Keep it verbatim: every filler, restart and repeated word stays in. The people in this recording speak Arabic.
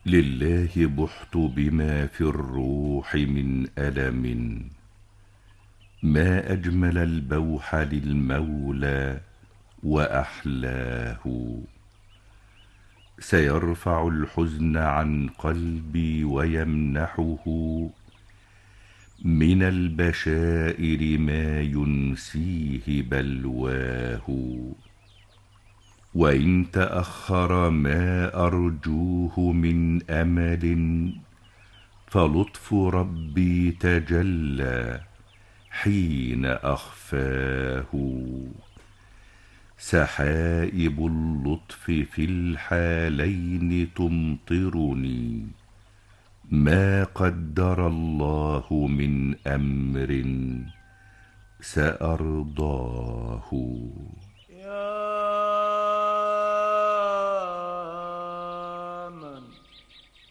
لله بحت بما في الروح من ألم، ما أجمل البوح للمولى وأحلاه. سيرفع الحزن عن قلبي ويمنحه من البشائر ما ينسيه بلواه. وإن تأخر ما أرجوه من أمل، فلطف ربي تجلى حين أخفاه. سحائب اللطف في الحالين تمطرني، ما قدر الله من أمر سأرضاه.